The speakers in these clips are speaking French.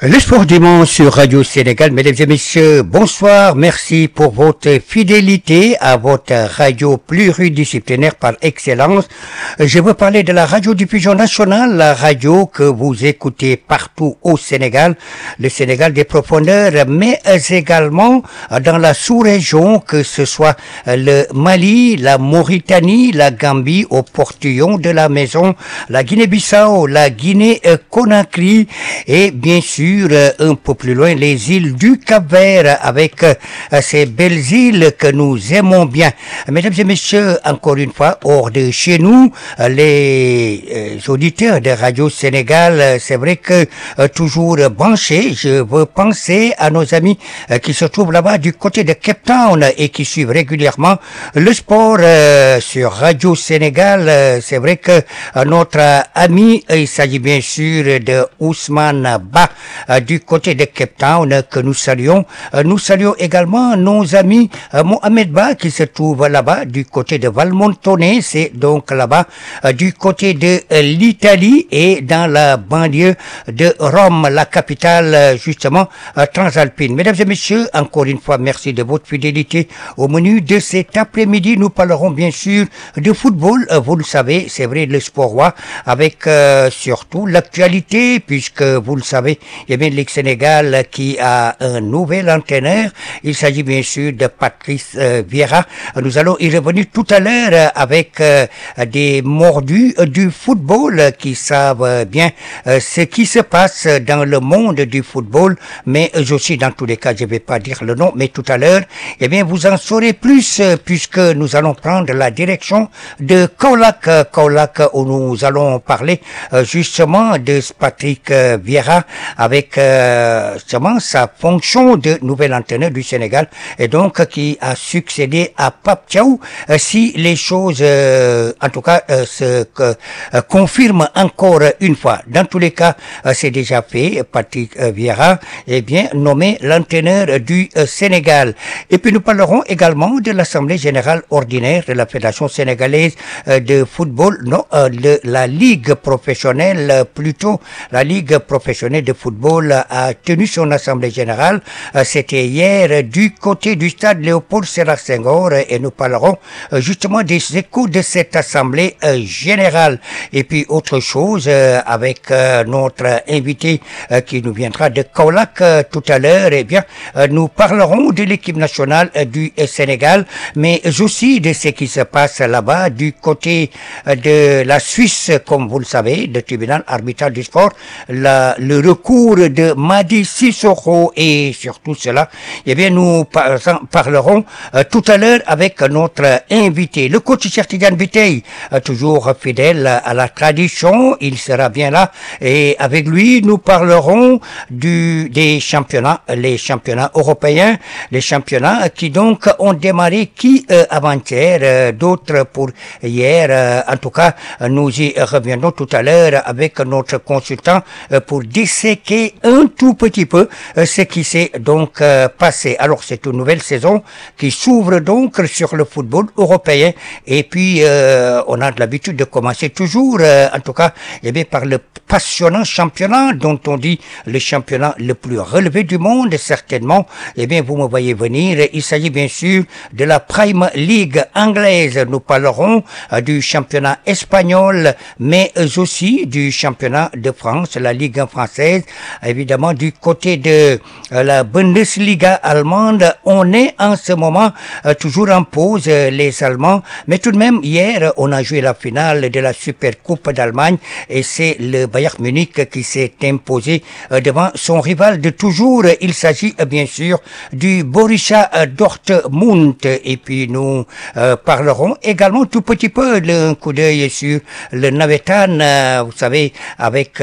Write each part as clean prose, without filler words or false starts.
Le sport dimanche sur Radio Sénégal, mesdames et messieurs, bonsoir, merci pour votre fidélité à votre radio pluridisciplinaire par excellence. Je veux parler de la radiodiffusion nationale, la radio que vous écoutez partout au Sénégal, le Sénégal des profondeurs, mais également dans la sous-région, que ce soit le Mali, la Mauritanie, la Gambie, au portillon de la maison, la Guinée-Bissau, la Guinée-Conakry et bien sûr un peu plus loin les îles du Cap-Vert avec ces belles îles que nous aimons bien. Mesdames et messieurs, encore une fois, hors de chez nous, les auditeurs de Radio Sénégal, c'est vrai que toujours branchés, je veux penser à nos amis qui se trouvent là-bas du côté de Cape Town et qui suivent régulièrement le sport sur Radio Sénégal. C'est vrai que notre ami, il s'agit bien sûr de Ousmane Ba, du côté de Cape Town que nous saluons. Nous saluons également nos amis Mohamed Ba qui se trouve là-bas du côté de Valmontone, c'est donc là-bas du côté de l'Italie et dans la banlieue de Rome, la capitale justement transalpine. Mesdames et messieurs, encore une fois, merci de votre fidélité. Au menu de cet après-midi, nous parlerons bien sûr de football. Vous le savez, c'est vrai, le sport roi, avec surtout l'actualité, puisque vous le savez, il y a bien le Sénégal qui a un nouvel entraîneur. Il s'agit bien sûr de Patrice Vieira. Nous allons y revenir tout à l'heure avec des mordus du football qui savent bien ce qui se passe dans le monde du football, mais aussi dans tous les cas, je ne vais pas dire le nom, mais tout à l'heure, eh bien, vous en saurez plus puisque nous allons prendre la direction de Kaolack, où nous allons parler justement de Patrick Vieira avec justement sa fonction de nouvel entraîneur du Sénégal et donc qui a succédé à Pape Thiaw. Si les choses en tout cas se confirment encore une fois, dans tous les cas c'est déjà fait, Patrick Vieira est bien nommé l'entraîneur du Sénégal. Et puis nous parlerons également de l'Assemblée générale ordinaire de la Fédération sénégalaise de football, de la Ligue professionnelle plutôt, la Ligue professionnelle de football a tenu son assemblée générale. C'était hier du côté du stade Léopold Sédar Senghor et nous parlerons justement des échos de cette assemblée générale. Et puis autre chose avec notre invité qui nous viendra de Kaolack tout à l'heure, eh bien nous parlerons de l'équipe nationale du Sénégal, mais aussi de ce qui se passe là-bas du côté de la Suisse, comme vous le savez, le tribunal arbitral du sport, le recours de Madi Sissoko et surtout cela, eh bien nous parlerons tout à l'heure avec notre invité, le coach Cheikh Tidiane Bitèye, toujours fidèle à la tradition, il sera bien là et avec lui nous parlerons des championnats, les championnats européens, les championnats qui donc ont démarré avant-hier, d'autres pour hier, en tout cas nous y reviendrons tout à l'heure avec notre consultant pour disséquer un tout petit peu ce qui s'est donc passé. Alors c'est une nouvelle saison qui s'ouvre donc sur le football européen et puis on a de l'habitude de commencer toujours en tout cas par le passionnant championnat dont on dit le championnat le plus relevé du monde certainement. Vous me voyez venir, il s'agit bien sûr de la Prime League anglaise. Nous parlerons du championnat espagnol mais aussi du championnat de France, la Ligue 1 française, évidemment du côté de la Bundesliga allemande. On est en ce moment toujours en pause les Allemands, mais tout de même hier on a joué la finale de la Super Coupe d'Allemagne et c'est le Bayern Munich qui s'est imposé devant son rival de toujours. Il s'agit bien sûr du Borussia Dortmund et puis nous parlerons également tout petit peu d'un coup d'œil sur le Navetan, vous savez, avec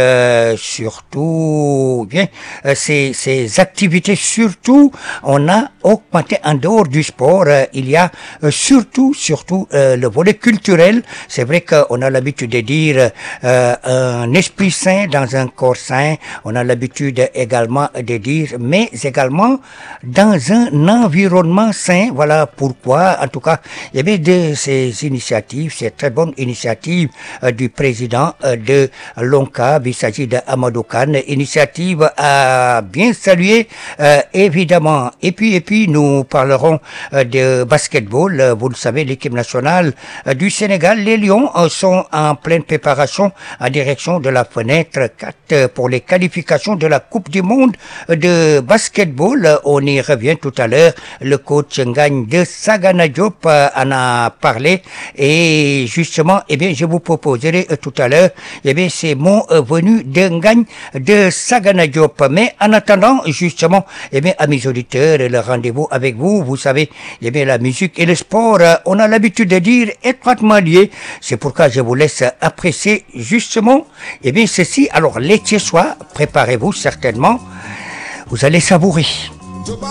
surtout bien ces activités surtout on a augmenté en dehors du sport. Il y a surtout le volet culturel. C'est vrai qu'on a l'habitude de dire un esprit sain dans un corps sain. On a l'habitude également de dire, mais également dans un environnement sain. Voilà pourquoi, en tout cas, il y avait de ces initiatives, ces très bonnes initiatives du président de l'ONCAV. Il s'agit d'Amadou Kane, initiative initiative à bien saluer, évidemment. Et puis, nous parlerons de basketball. Vous le savez, l'équipe nationale du Sénégal, les Lions, sont en pleine préparation en direction de la fenêtre 4 pour les qualifications de la Coupe du Monde de basketball. On y revient tout à l'heure. Le coach Ngagne de Sagana Diop en a parlé et justement, eh bien, je vous proposerai tout à l'heure, eh bien, ces mots venus de Ngagne de Sagana Diop. Mais en attendant, justement, eh bien, amis auditeurs, le rendez-vous avec vous, vous savez, eh bien, la musique et le sport, on a l'habitude de dire étroitement liés. C'est pourquoi je vous laisse apprécier justement, eh bien, ceci. Alors, l'été soit, préparez-vous certainement, vous allez savourer.